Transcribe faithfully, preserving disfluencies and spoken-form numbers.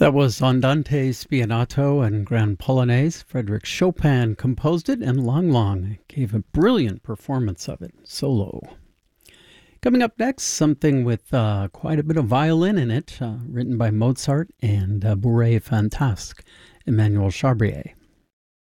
That was Andante Spianato and Grand Polonaise. Frédéric Chopin composed it, and Lang Lang gave a brilliant performance of it, solo. Coming up next, something with uh, quite a bit of violin in it, uh, written by Mozart and uh, Bourrée Fantasque, Emmanuel Chabrier.